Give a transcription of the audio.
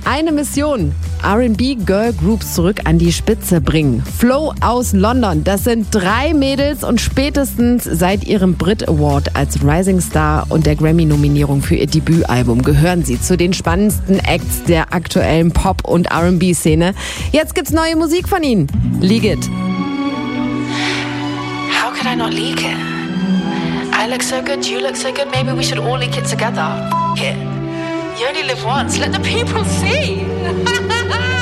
Eine Mission: R&B Girl Groups zurück an die Spitze bringen. Flo aus London, das sind 3 Mädels und spätestens seit ihrem Brit Award als Rising Star und der Grammy-Nominierung für ihr Debütalbum gehören sie zu den spannendsten Acts der aktuellen Pop- und R&B-Szene. Jetzt gibt's neue Musik von ihnen. Leak It. How could I not leak it? I look so good, you look so good, maybe we should all leak it together. F*** it. You only live once, let the people see.